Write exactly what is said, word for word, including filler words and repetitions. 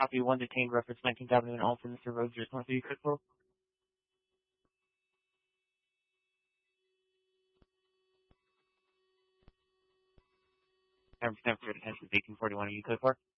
copy one detained, reference nineteenth Avenue and Alton, Mister Rhodes, just north of you, code four. Time for attention is eighteen forty-one, are you code four?